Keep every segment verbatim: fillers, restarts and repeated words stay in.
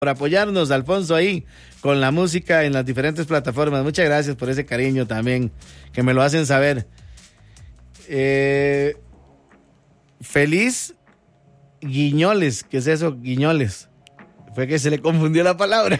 por apoyarnos, Alfonso, ahí con la música en las diferentes plataformas. Muchas gracias por ese cariño también, que me lo hacen saber. Eh, feliz Guiñoles, ¿qué es eso? Guiñoles. Fue que se le confundió la palabra.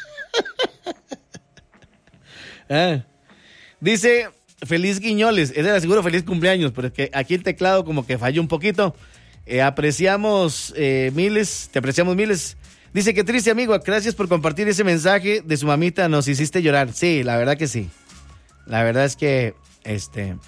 ah. Dice, feliz Guiñoles, ese era seguro feliz cumpleaños, porque aquí el teclado como que falló un poquito. Eh, apreciamos eh, miles, te apreciamos miles. Dice, qué triste, amigo, gracias por compartir ese mensaje de su mamita, nos hiciste llorar. Sí, la verdad que sí. La verdad es que, este,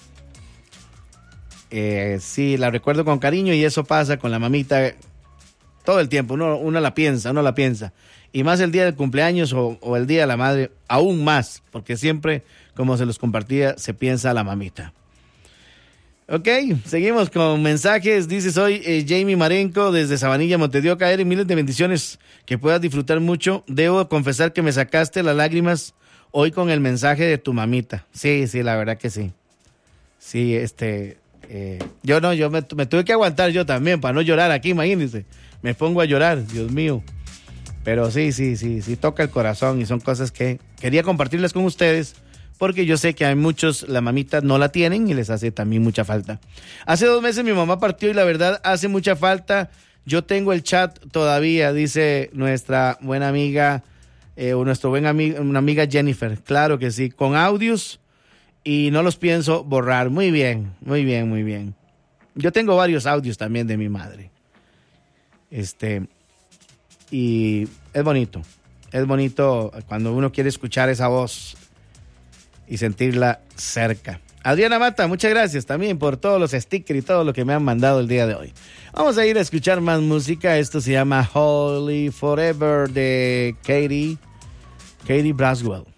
eh, sí, la recuerdo con cariño y eso pasa con la mamita todo el tiempo. Uno, uno la piensa, uno la piensa. Y más el día del cumpleaños o, o el día de la madre, aún más, porque siempre, como se los compartía, se piensa a la mamita. Ok, seguimos con mensajes. Dice, soy eh, Jamie Marenco desde Sabanilla, Montedioca. Eri, miles de bendiciones, que puedas disfrutar mucho. Debo confesar que me sacaste las lágrimas hoy con el mensaje de tu mamita. Sí, sí, la verdad que sí. Sí, este, eh, yo no, yo me, me tuve que aguantar yo también para no llorar aquí, imagínense. Me pongo a llorar, Dios mío. Pero sí, sí, sí, sí toca el corazón y son cosas que quería compartirles con ustedes, porque yo sé que hay muchos, la mamita no la tienen y les hace también mucha falta. Hace dos meses mi mamá partió y la verdad hace mucha falta. Yo tengo el chat todavía, dice nuestra buena amiga, eh, o nuestro buen amigo, una amiga Jennifer. Claro que sí, con audios y no los pienso borrar. Muy bien, muy bien, muy bien. Yo tengo varios audios también de mi madre. Este, y es bonito, es bonito cuando uno quiere escuchar esa voz y sentirla cerca. Adriana Mata, muchas gracias también por todos los stickers y todo lo que me han mandado el día de hoy. Vamos a ir a escuchar más música. Esto se llama Holy Forever de Katie, Katie Braswell.